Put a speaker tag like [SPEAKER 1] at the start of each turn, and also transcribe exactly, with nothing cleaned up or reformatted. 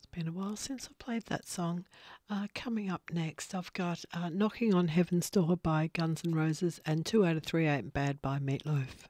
[SPEAKER 1] Been a while since I played that song. Uh, coming up next, I've got uh, Knocking on Heaven's Door by Guns N' Roses and Two Out of Three Ain't Bad by Meatloaf.